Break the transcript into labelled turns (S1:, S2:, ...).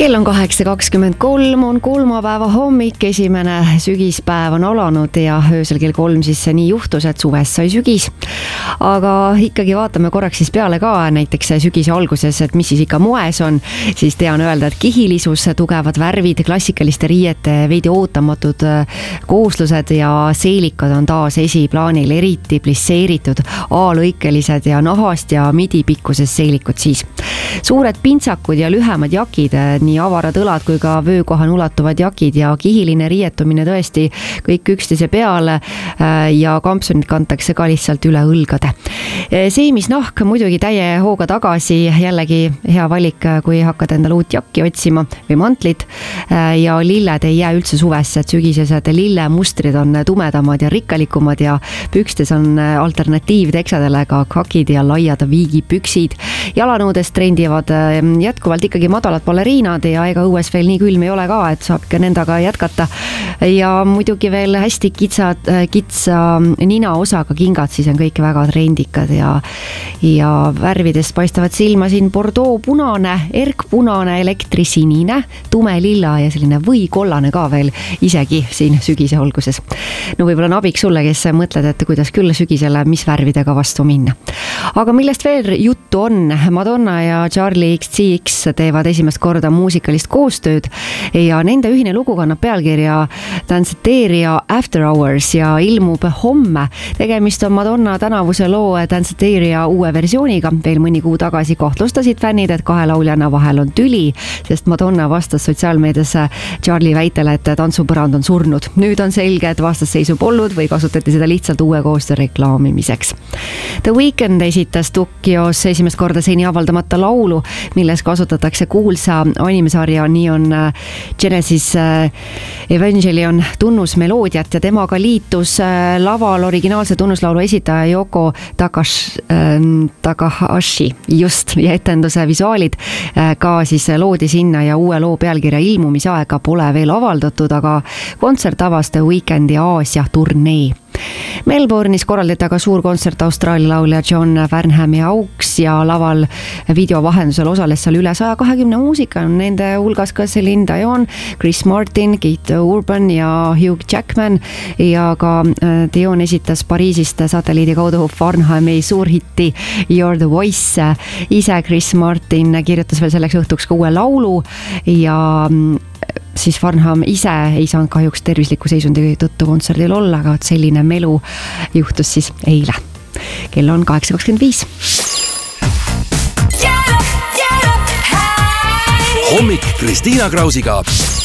S1: Kell on 8.23, on kolmapäeva hommik, esimene sügispäev on alanud ja öösel kell 3 siis nii juhtus, et suvest sai sügis. Aga ikkagi vaatame korraks siis peale ka näiteks sügise alguses, et mis siis ikka moes on, siis tean öelda, et kihilisus, tugevad värvid, klassikaliste riiete veidi ootamatud kooslused ja seelikad on taas esiplaanil, eriti plisseeritud A-lõikelised ja nahast ja midipikkuses seelikud siis. Suured pintsakud ja lühemad jakid, nii avarad õlad kui ka vöökohan ulatuvad jakid ja kihiline riietumine tõesti kõik üksteise peale ja kampsunid kantakse ka lihtsalt üle õlgade. Seemisnahk muidugi täie hooga tagasi, jällegi hea valik, kui hakkad endale uut jakki otsima või mantlit ja lilled ei jää üldse suvesse, et sügisesed lillemustrid on tumedamad ja rikkalikumad ja pükstes on alternatiiv teksadele ka kakid ja laiad viigipüksid. Jalanõudes trendivad jätkuvalt ikkagi madalad baleriinad ja ega õues veel nii külm ei ole ka, et saab ka nendega jätkata. Ja muidugi veel hästi kitsa nina osaga kingad, siis on kõik väga trendikad ja värvidest paistavad silma siin Bordeaux punane, erkpunane, elektrisinine, tume lilla ja selline võikollane ka veel isegi siin sügise alguses. No võib-olla on abiks sulle, kes mõtled, et kuidas küll sügisele, mis värvidega vastu minna. Aga millest veel juttu on? Madonna ja Charlie XCX teevad esimest korda muusikalist koostööd ja nende ühine lugu kannab pealkirja Danceteria After Hours ja ilmub homme. Tegemist on Madonna tänavuse loo Danceteria uue versiooniga. Veel mõni kuu tagasi kahtlustasid fännid, et kahe lauljana vahel on tüli, sest Madonna vastas sotsiaalmeedias Charlie väitele, et tantsupõrand on surnud. Nüüd on selge, et vastasseisu polnud või kasutati seda lihtsalt uue koostöö reklaamimiseks. The Weeknd esitas Tokyos esimest korda seni avaldamata laulu, milles kasutatakse kuulsa animesarja Neon Genesis Evangelion tunnusmeloodiat ja temaga liitus laval originaalse tunnuslaulu esitaja Yoko Takahashi just ja etenduse visuaalid ka siis loodi sinna ja uue loo pealkirja ilmumisaega pole veel avaldatud, aga kontsert avas The Weekndi Aasia turnee. Melbourne'is korraldati aga suur kontsert Austraalia laulja John Farnhami auks ja laval video vahendusel osales seal üle 120 muusika, nende hulgas ka Celine Dion, Chris Martin, Keith Urban ja Hugh Jackman ja ka Dion esitas Pariisist satelliidi kaudu Farnhami suurhitti You're the Voice. Ise Chris Martin kirjutas veel selleks õhtuks ka uue laulu ja siis Farnham ise ei saanud kahjuks tervisliku seisundi tõttu kontserdil olla, aga selline melu juhtus siis eile. Kell on 8.25.
S2: Hommik Kristiina Krausiga.